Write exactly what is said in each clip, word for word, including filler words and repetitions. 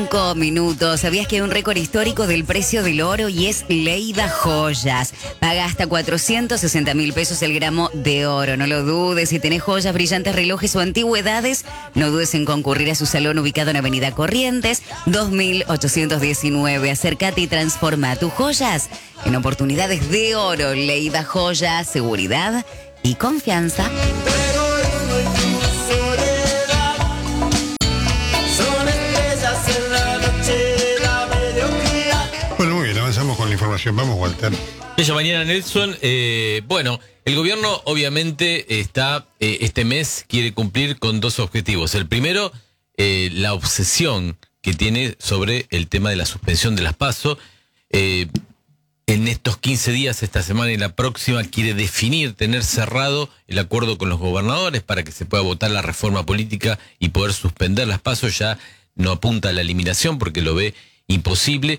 Cinco minutos. ¿Sabías que hay un récord histórico del precio del oro y es Leida Joyas? Paga hasta cuatrocientos sesenta mil pesos el gramo de oro. No lo dudes. Si tenés joyas, brillantes, relojes o antigüedades, no dudes en concurrir a su salón ubicado en Avenida Corrientes, dos mil ochocientos diecinueve. Acércate y transforma tus joyas en oportunidades de oro. Leida Joyas, seguridad y confianza. Bueno, muy bien, avanzamos con la información. Vamos, Walter. Ella mañana, Nelson. Eh, bueno, el gobierno obviamente está, eh, este mes quiere cumplir con dos objetivos. El primero, eh, la obsesión que tiene sobre el tema de la suspensión de las PASO. Eh, en estos quince días, esta semana y la próxima, quiere definir, tener cerrado el acuerdo con los gobernadores para que se pueda votar la reforma política y poder suspender las PASO. Ya no apunta a la eliminación porque lo ve imposible.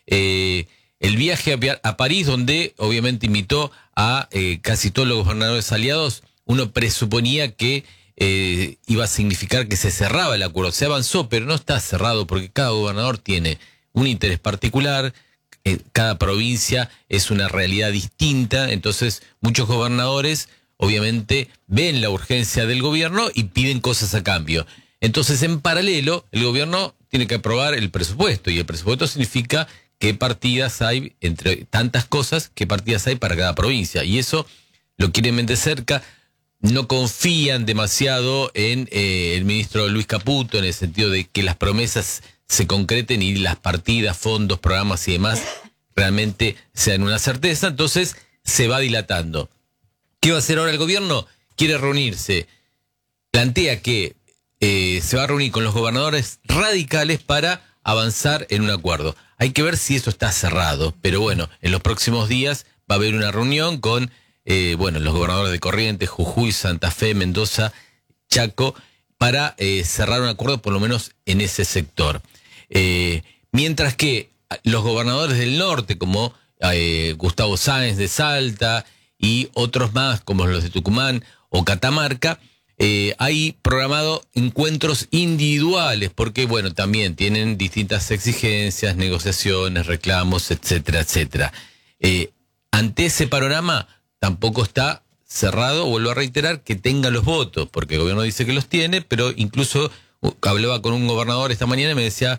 Eh, el viaje a, a París, donde obviamente invitó a eh, casi todos los gobernadores aliados, uno presuponía que eh, iba a significar que se cerraba el acuerdo. Se avanzó, pero no está cerrado porque cada gobernador tiene un interés particular, eh, cada provincia es una realidad distinta, entonces muchos gobernadores obviamente ven la urgencia del gobierno y piden cosas a cambio. Entonces, en paralelo, el gobierno tiene que aprobar el presupuesto, y el presupuesto significa qué partidas hay, entre tantas cosas, qué partidas hay para cada provincia. Y eso lo quieren ver de cerca. No confían demasiado en eh, el ministro Luis Caputo, en el sentido de que las promesas se concreten y las partidas, fondos, programas y demás realmente sean una certeza. Entonces, se va dilatando. ¿Qué va a hacer ahora el gobierno? Quiere reunirse. Plantea que eh, se va a reunir con los gobernadores radicales para avanzar en un acuerdo. Hay que ver si eso está cerrado, pero bueno, en los próximos días va a haber una reunión con eh, bueno, los gobernadores de Corrientes, Jujuy, Santa Fe, Mendoza, Chaco, para eh, cerrar un acuerdo por lo menos en ese sector. Eh, mientras que los gobernadores del norte, como eh, Gustavo Sáenz de Salta y otros más, como los de Tucumán o Catamarca, Eh, hay programado encuentros individuales porque, bueno, también tienen distintas exigencias, negociaciones, reclamos, etcétera, etcétera. Eh, ante ese panorama tampoco está cerrado, vuelvo a reiterar, que tenga los votos, porque el gobierno dice que los tiene, pero incluso uh, hablaba con un gobernador esta mañana y me decía,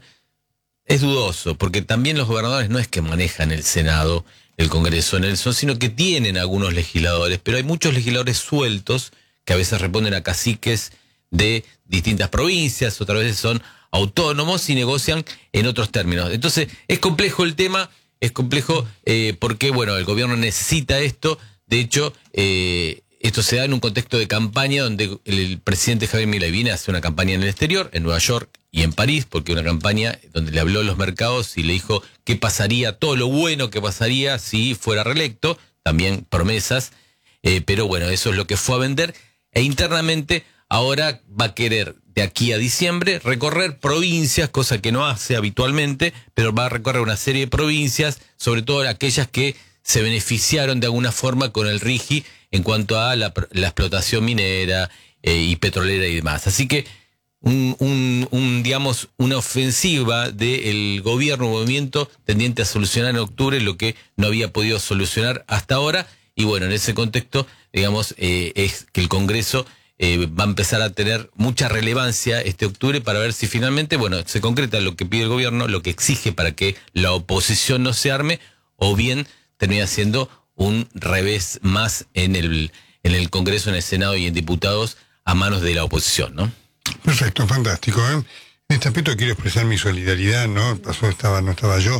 es dudoso, porque también los gobernadores no es que manejan el Senado, el Congreso, Nelson, sino que tienen algunos legisladores, pero hay muchos legisladores sueltos que a veces responden a caciques de distintas provincias, otras veces son autónomos y negocian en otros términos. Entonces, es complejo el tema, es complejo eh, porque, bueno, el gobierno necesita esto. De hecho, eh, esto se da en un contexto de campaña donde el, el presidente Javier Milei viene a hacer una campaña en el exterior, en Nueva York y en París, porque una campaña donde le habló a los mercados y le dijo qué pasaría, todo lo bueno que pasaría si fuera reelecto, también promesas, eh, pero bueno, eso es lo que fue a vender. E internamente ahora va a querer, de aquí a diciembre, recorrer provincias, cosa que no hace habitualmente, pero va a recorrer una serie de provincias, sobre todo aquellas que se beneficiaron de alguna forma con el RIGI en cuanto a la, la explotación minera eh, y petrolera y demás. Así que, un, un, un digamos, una ofensiva del gobierno, movimiento tendiente a solucionar en octubre lo que no había podido solucionar hasta ahora. Y bueno, en ese contexto, digamos, eh, es que el Congreso eh, va a empezar a tener mucha relevancia este octubre para ver si finalmente, bueno, se concreta lo que pide el gobierno, lo que exige para que la oposición no se arme, o bien termina siendo un revés más en el, en el Congreso, en el Senado y en diputados a manos de la oposición, ¿no? Perfecto, fantástico, ¿eh? En este aspecto quiero expresar mi solidaridad, ¿no? Pasó, estaba, no estaba yo,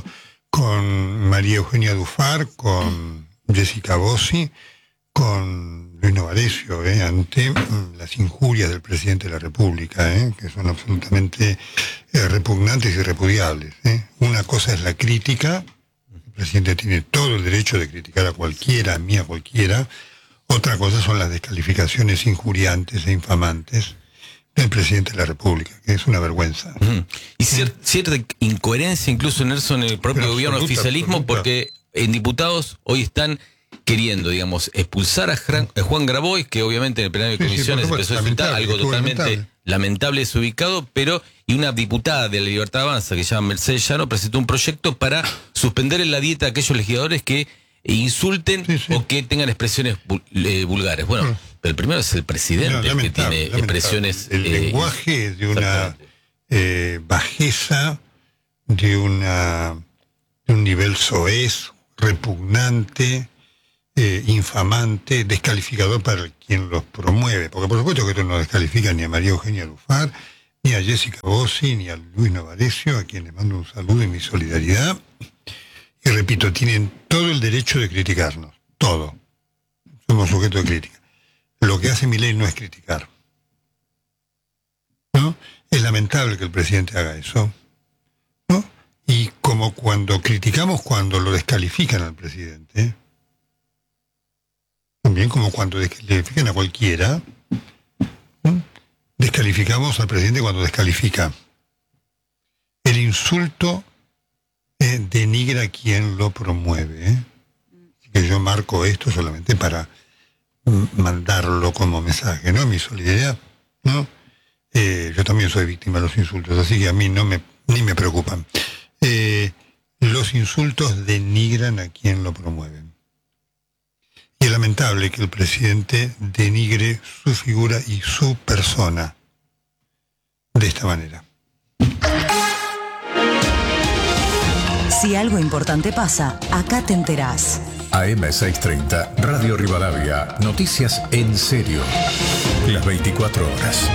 con María Eugenia Dufar, con Jessica Bossi, con Luis Novarecio, ¿eh? ante las injurias del presidente de la República, ¿eh? que son absolutamente eh, repugnantes y repudiables. ¿eh? Una cosa es la crítica, el presidente tiene todo el derecho de criticar a cualquiera, a mí, a cualquiera. Otra cosa son las descalificaciones injuriantes e infamantes del presidente de la República, que es una vergüenza. Uh-huh. Y cier cierta incoherencia incluso, Nelson, en el propio Pero gobierno absoluta, oficialismo, absoluta. porque en diputados hoy están queriendo, digamos, expulsar a Juan, a Juan Grabois, que obviamente en el plenario de Sí, sí, comisiones por supuesto, empezó a insultar, lamentable, algo estuvo totalmente lamentable. lamentable desubicado, pero y una diputada de la Libertad Avanza que se llama Mercedes Llano presentó un proyecto para suspender en la dieta a aquellos legisladores que insulten sí, sí. o que tengan expresiones eh, vulgares. Bueno, mm. pero el primero es el presidente no, que tiene lamentable. expresiones... El eh, lenguaje de una eh, bajeza, de, una, de un nivel soez, repugnante, eh, infamante, descalificador para quien los promueve. Porque por supuesto que esto no descalifica ni a María Eugenia Dufar, ni a Jessica Bossi, ni a Luis Novarecio, a quien le mando un saludo y mi solidaridad. Y repito, tienen todo el derecho de criticarnos, todo. Somos sujetos de crítica. Lo que hace Milei no es criticar, ¿no? Es lamentable que el presidente haga eso, ¿no? Y como cuando criticamos cuando lo descalifican al presidente, también como cuando descalifican a cualquiera, ¿no? Descalificamos al presidente cuando descalifica. El insulto eh, denigra a quien lo promueve, ¿eh? Así que yo marco esto solamente para mandarlo como mensaje, ¿no? Mi solidaridad, ¿no? Eh, yo también soy víctima de los insultos, así que a mí no me, ni me preocupan. Eh, los insultos denigran a quien lo promueve. Y es lamentable que el presidente denigre su figura y su persona de esta manera. Si algo importante pasa, acá te enterás. A M seiscientos treinta, Radio Rivadavia, noticias en serio, las veinticuatro horas.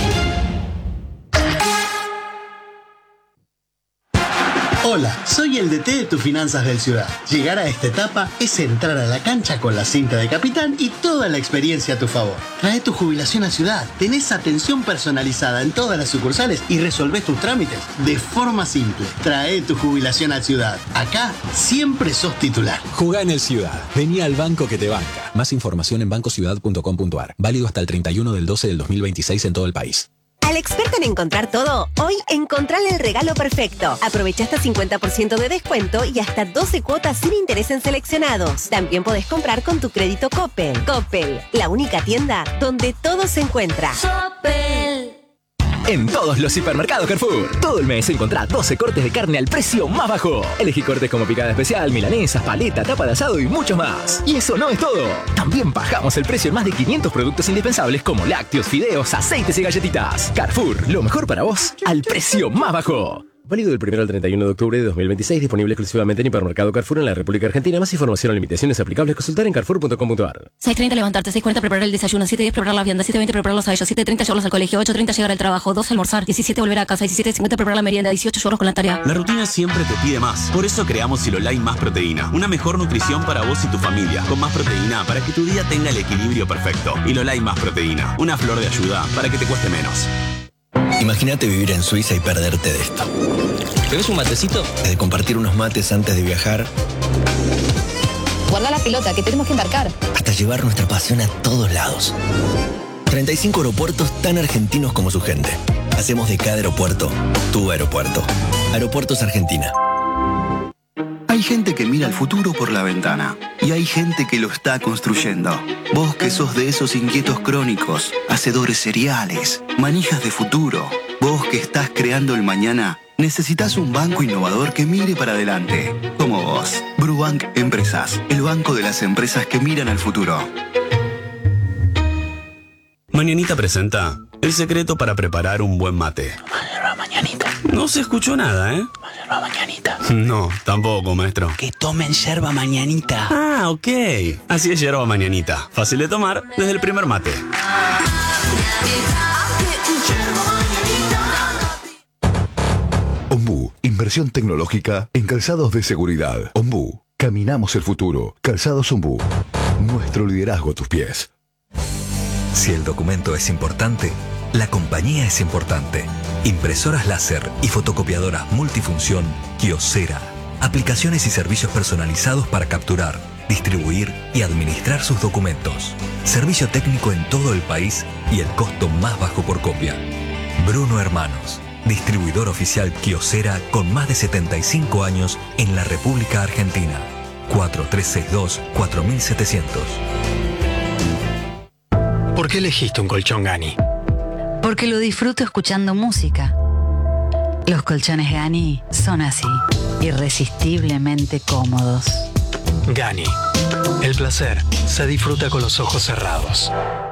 Hola, soy el D T de tus finanzas del Ciudad. Llegar a esta etapa es entrar a la cancha con la cinta de capitán y toda la experiencia a tu favor. Trae tu jubilación a Ciudad, tenés atención personalizada en todas las sucursales y resolvés tus trámites de forma simple. Trae tu jubilación a Ciudad. Acá siempre sos titular. Jugá en el Ciudad. Vení al banco que te banca. Más información en banco ciudad punto com punto a r. Válido hasta el treinta y uno del doce del dos mil veintiséis en todo el país. Al experto en encontrar todo, hoy encontrale el regalo perfecto. Aprovecha hasta cincuenta por ciento de descuento y hasta doce cuotas sin interés en seleccionados. También podés comprar con tu crédito Coppel. Coppel, la única tienda donde todo se encuentra. Coppel. En todos los hipermercados Carrefour. Todo el mes encontrá doce cortes de carne al precio más bajo. Elegí cortes como picada especial, milanesas, paleta, tapa de asado y mucho más. Y eso no es todo. También bajamos el precio en más de quinientos productos indispensables como lácteos, fideos, aceites y galletitas. Carrefour, lo mejor para vos al precio más bajo. Válido del primero al treinta y uno de octubre de dos mil veintiséis. Disponible exclusivamente en Hipermercado Carrefour en la República Argentina. Más información o limitaciones aplicables consultar en carrefour punto com punto a r. seis treinta levantarte, seis cuarenta preparar el desayuno, siete diez preparar la vianda, siete veinte prepararlos a ellos, siete treinta llevarlos al colegio, ocho treinta llegar al trabajo, doce almorzar, diecisiete volver a casa, diecisiete cincuenta preparar la merienda, dieciocho llevarlos con la tarea. La rutina siempre te pide más. Por eso creamos Silolai Más Proteína. Una mejor nutrición para vos y tu familia. Con más proteína para que tu día tenga el equilibrio perfecto. Silolai Más Proteína. Una flor de ayuda para que te cueste menos. Imagínate vivir en Suiza y perderte de esto. ¿Tenés un matecito? De compartir unos mates antes de viajar. Guarda la pelota, que tenemos que embarcar. Hasta llevar nuestra pasión a todos lados. treinta y cinco aeropuertos tan argentinos como su gente. Hacemos de cada aeropuerto tu aeropuerto. Aeropuertos Argentina. Hay gente que mira el futuro por la ventana y hay gente que lo está construyendo. Vos que sos de esos inquietos crónicos, hacedores seriales, manijas de futuro. Vos que estás creando el mañana, necesitas un banco innovador que mire para adelante. Como vos. Brubank Empresas, el banco de las empresas que miran al futuro. Mañanita presenta el secreto para preparar un buen mate. Mañanita. No se escuchó nada, ¿eh? Yerba mañanita. No, tampoco, maestro. Que tomen yerba mañanita. Ah, ok. Así es yerba mañanita. Fácil de tomar desde el primer mate. Ombú, inversión tecnológica en calzados de seguridad. Ombú, caminamos el futuro. Calzados Ombú. Nuestro liderazgo a tus pies. Si el documento es importante, la compañía es importante. Impresoras láser y fotocopiadoras multifunción Kyocera. Aplicaciones y servicios personalizados para capturar, distribuir y administrar sus documentos. Servicio técnico en todo el país y el costo más bajo por copia. Bruno Hermanos, distribuidor oficial Kyocera con más de setenta y cinco años en la República Argentina. cuatro tres seis dos cuatro siete cero cero. ¿Por qué elegiste un colchón Gani? Porque lo disfruto escuchando música. Los colchones Gani son así, irresistiblemente cómodos. Gani. El placer se disfruta con los ojos cerrados.